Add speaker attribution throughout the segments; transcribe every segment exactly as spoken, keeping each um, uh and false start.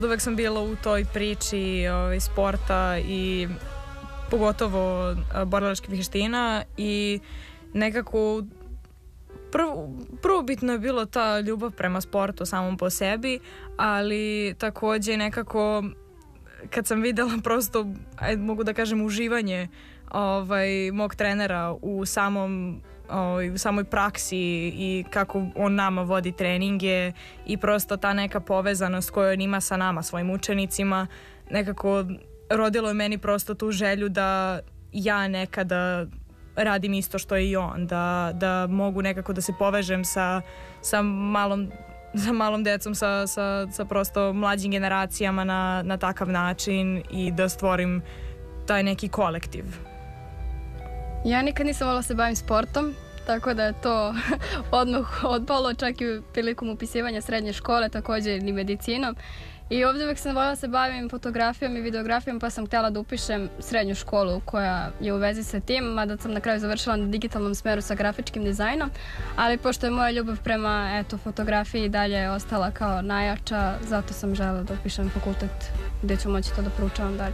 Speaker 1: Uvek sam bila u toj priči ovaj, sporta i pogotovo borilačkih vještina i nekako prvo, prvobitno je bilo ta ljubav prema sportu samom po sebi, ali takođe nekako kad sam videla prosto, ajde, mogu da kažem, uživanje ovaj, mog trenera u samom u samoj praksi i kako on nama vodi treninge i prosto ta neka povezanost koju on ima sa nama, svojim učenicima, nekako rodilo je meni prosto tu želju da ja nekada radim isto što je i on, da, da mogu nekako da se povežem sa, sa malom sa malom decom, sa, sa, sa prosto mlađim generacijama na, na takav način i da stvorim taj neki kolektiv.
Speaker 2: Ja nikad nisam volila se bavim sportom, tako da je to odmah odpalo, čak i prilikom upisivanja srednje škole, također ni medicinom. I ovdje uvijek sam volila se bavim fotografijom i videografijom, pa sam htjela da upišem srednju školu koja je u vezi sa tim, mada sam na kraju završila na digitalnom smeru sa grafičkim dizajnom, ali pošto je moja ljubav prema eto, fotografiji dalje ostala kao najjača, zato sam želela da upišem fakultet gdje ću moći to da proučavam dalje.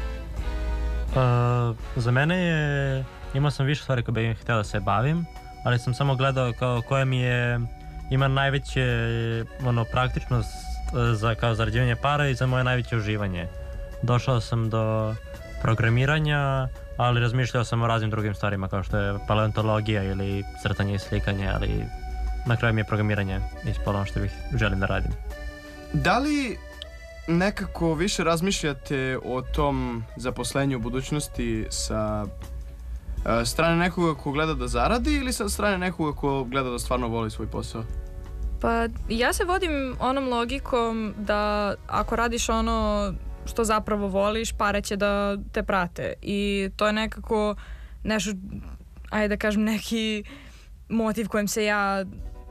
Speaker 3: Uh, za mene je, imao sam više stvari koje bih htjela da se bavim, ali sam samo gledao kao koja mi je, ima najveće ono, praktičnost za kao zarađivanje para i za moje najveće uživanje. Došao sam do programiranja, ali razmišljao sam o raznim drugim stvarima kao što je paleontologija ili crtanje i slikanje, ali na kraju mi je programiranje ispalo ono što bih želim da radim.
Speaker 4: Da li nekako više razmišljate o tom zaposlenju u budućnosti sa uh, strane nekoga ko gleda da zaradi ili sa strane nekoga ko gleda da stvarno voli svoj posao?
Speaker 1: Pa ja se vodim onom logikom da ako radiš ono što zapravo voliš, pare će da te prate i to je nekako nešto, ajde da kažem, neki motiv kojim se ja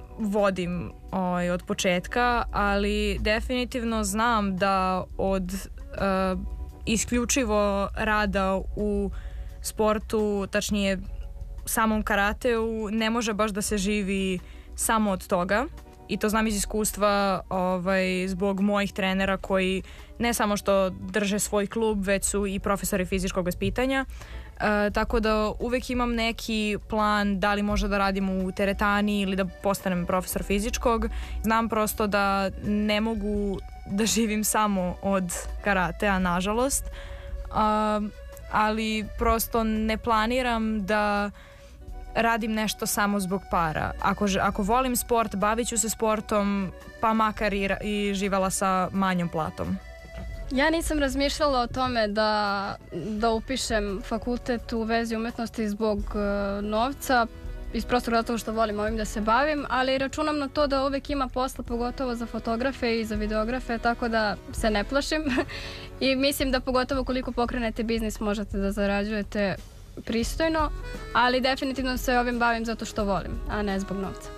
Speaker 1: vodim oj, od početka, ali definitivno znam da od uh, isključivo rada u sportu, tačnije samom karateu, ne može baš da se živi samo od toga. I to znam iz iskustva ovaj, zbog mojih trenera koji ne samo što drže svoj klub, već su i profesori fizičkog vaspitanja. E, tako da uvek imam neki plan da li može da radim u teretani ili da postanem profesor fizičkog. Znam prosto da ne mogu da živim samo od karatea, nažalost. A, ali prosto ne planiram da radim nešto samo zbog para. Ako, ako volim sport, bavit ću se sportom, pa makar i, i živela sa manjom platom.
Speaker 2: Ja nisam razmišljala o tome da, da upišem fakultet u vezi umetnosti zbog uh, novca, iz prostog razloga što volim ovim da se bavim, ali računam na to da uvek ima posla, pogotovo za fotografe i za videografe, tako da se ne plašim. I mislim da pogotovo koliko pokrenete biznis možete da zarađujete pristojno, ali definitivno se ovim bavim zato što volim, a ne zbog novca.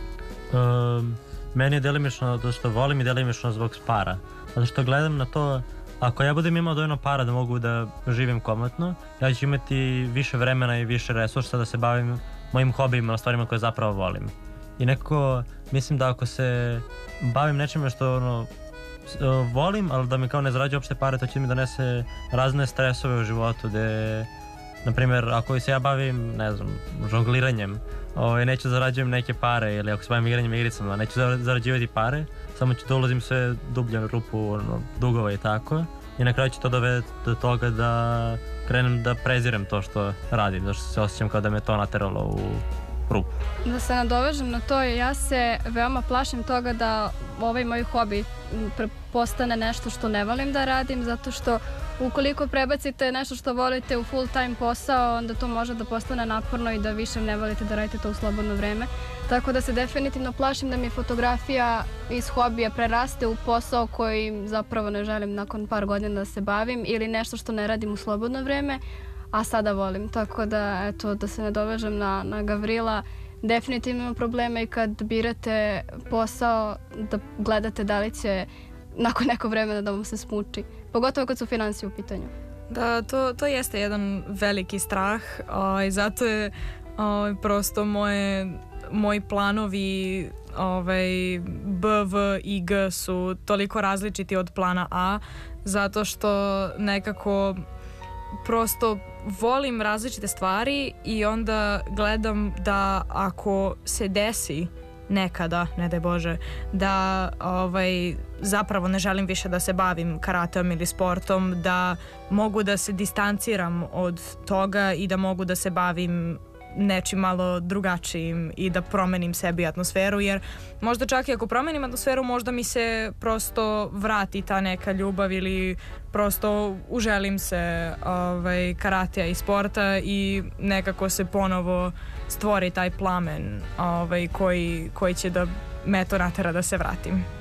Speaker 3: Um, meni je delimično da što volim i delimično zbog para. Zato što gledam na to, ako ja budem imao dovoljno para da mogu da živim komotno, ja ću imati više vremena i više resursa da se bavim mojim hobijima, stvarima koje zapravo volim. I nekako mislim da ako se bavim nečime što ono, volim, ali da mi kao ne zarađuje opšte pare, to će mi donese razne stresove u životu, gde na primjer, ako se ja bavim, ne znam, žongliranjem, ovaj, neću zarađujem neke pare, ili ako se bavim igranjem igricama, neću zarađivati pare, samo ću da ulazim sve dublje u rupu ono, dugova i tako. I na kraju će to dovesti do toga da krenem da prezirem to što radim, zato što se osjećam kao da me to nateralo u rupu.
Speaker 2: Da se nadovežem na to, ja se veoma plašim toga da ovaj moj hobi postane nešto što ne volim da radim, zato što ukoliko prebacite nešto što volite u full time posao, onda to može da postane naporno i da više ne volite da radite to u slobodno vreme. Tako da se definitivno plašim da mi fotografija iz hobija preraste u posao koji zapravo ne želim nakon par godina da se bavim ili nešto što ne radim u slobodno vreme, a sada volim. Tako da, eto, da se nadovežem na, na Gavrila, definitivno ima problema i kad birate posao da gledate da li će nakon neko vremena da vam se smuči. Pogotovo kad su financije u pitanju.
Speaker 1: Da, to, to jeste jedan veliki strah i zato je o, prosto moje moji planovi ovaj, B, V i G su toliko različiti od plana A, zato što nekako prosto volim različite stvari i onda gledam da ako se desi nekada, ne daj Bože, da ovaj, zapravo ne želim više da se bavim karateom ili sportom, da mogu da se distanciram od toga i da mogu da se bavim nečim malo drugačijim i da promenim sebi atmosferu, jer možda čak i ako promenim atmosferu, možda mi se prosto vrati ta neka ljubav ili prosto uželim se ovaj, karatea i sporta i nekako se ponovo stvori taj plamen ovaj, koji, koji će da me to natera da se vratim.